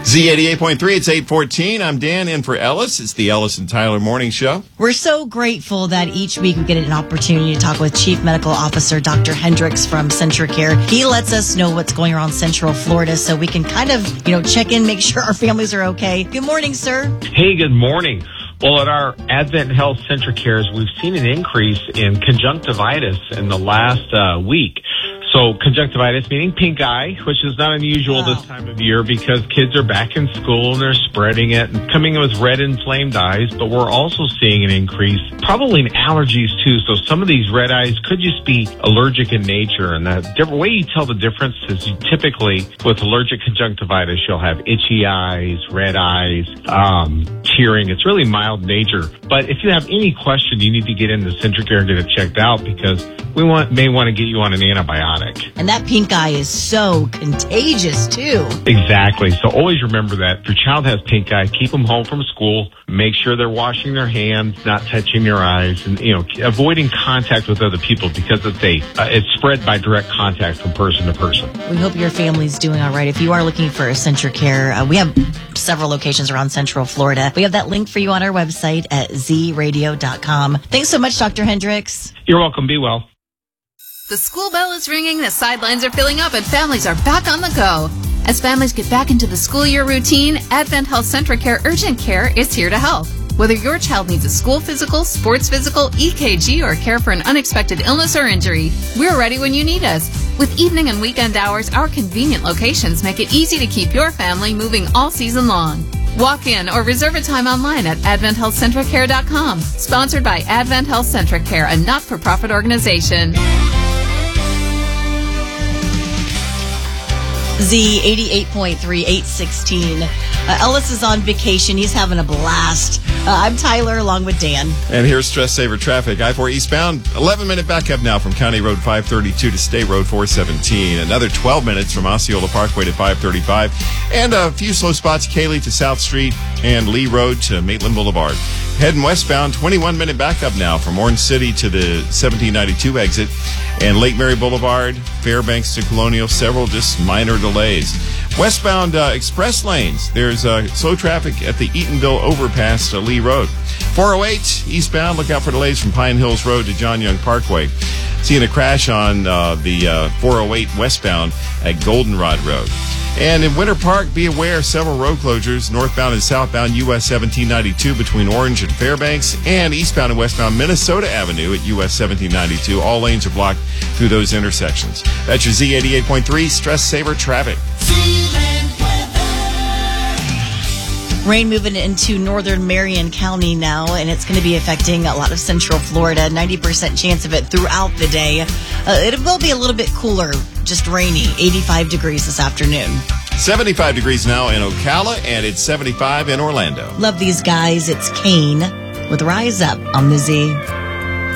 Z88.3, it's 8:14. I'm Dan, in for Ellis. It's the Ellis and Tyler Morning Show. We're so grateful that each week we get an opportunity to talk with Chief Medical Officer Dr. Hendricks from CentraCare. He lets us know what's going on in Central Florida so we can kind of, check in, make sure our families are okay. Good morning, sir. Hey, good morning. Well, at our Advent Health CentraCares, we've seen an increase in conjunctivitis in the last week. So conjunctivitis meaning pink eye, which is not unusual this time of year because kids are back in school and they're spreading it and coming in with red inflamed eyes. But we're also seeing an increase probably in allergies too. So some of these red eyes could just be allergic in nature. And the different way you tell the difference is you typically with allergic conjunctivitis, you'll have itchy eyes, red eyes, tearing. It's really mild in nature. But if you have any question, you need to get into CentraCare and get it checked out because we may want to get you on an antibiotic. And that pink eye is so contagious, too. Exactly. So always remember that. If your child has pink eye, keep them home from school. Make sure they're washing their hands, not touching their eyes, and, avoiding contact with other people because it's spread by direct contact from person to person. We hope your family's doing all right. If you are looking for a CentraCare, we have several locations around Central Florida. We have that link for you on our website at zradio.com. Thanks so much, Dr. Hendricks. You're welcome. Be well. The school bell is ringing, the sidelines are filling up, and families are back on the go. As families get back into the school year routine, Advent Health CentraCare Urgent Care is here to help. Whether your child needs a school physical, sports physical, EKG, or care for an unexpected illness or injury, we're ready when you need us. With evening and weekend hours, our convenient locations make it easy to keep your family moving all season long. Walk in or reserve a time online at AdventHealthCentralCare.com. Sponsored by Advent Health CentraCare, a not-for-profit organization. Z88.3, 816. Ellis is on vacation. He's having a blast. I'm Tyler, along with Dan. And here's Stress Saver traffic. I-4 eastbound, 11-minute backup now from County Road 532 to State Road 417. Another 12 minutes from Osceola Parkway to 535. And a few slow spots, Cayley to South Street and Lee Road to Maitland Boulevard. Heading westbound, 21-minute backup now from Orange City to the 1792 exit. And Lake Mary Boulevard, Fairbanks to Colonial, several just minor delays. Westbound express lanes, there's slow traffic at the Eatonville overpass to Lee Road. 408 eastbound, look out for delays from Pine Hills Road to John Young Parkway. Seeing a crash on the 408 westbound at Goldenrod Road. And in Winter Park, be aware several road closures, northbound and southbound US 1792 between Orange and Fairbanks, and eastbound and westbound Minnesota Avenue at US 1792. All lanes are blocked through those intersections. That's your Z88.3 Stress Saver traffic. Rain moving into northern Marion County now, and it's going to be affecting a lot of Central Florida. 90% chance of it throughout the day. It will be a little bit cooler, just rainy. 85 degrees this afternoon. 75 degrees now in Ocala, and it's 75 in Orlando. Love these guys. It's Kane with Rise Up on the Z.